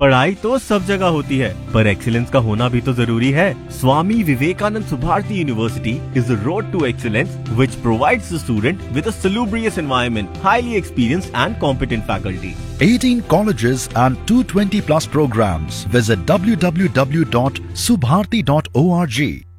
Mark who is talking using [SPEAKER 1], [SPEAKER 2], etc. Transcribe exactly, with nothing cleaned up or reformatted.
[SPEAKER 1] पढ़ाई तो सब जगह होती है, पर एक्सीलेंस का होना भी तो जरूरी है। Swami Vivekananda Subharti university is the road to excellence which provides the student with a सलूब्रियस environment, highly experienced and competent faculty.
[SPEAKER 2] eighteen colleges and two hundred twenty plus programs. Visit w w w dot subharti dot org.